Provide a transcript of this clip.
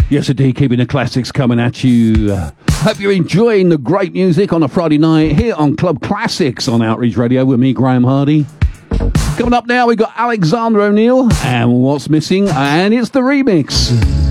Yes, indeed, keeping the classics coming at you. Hope you're enjoying the great music on a Friday night here on Club Classics on Outreach Radio with me, Graham Hardy. Coming up now, we've got Alexander O'Neal and What's Missing, and it's the remix.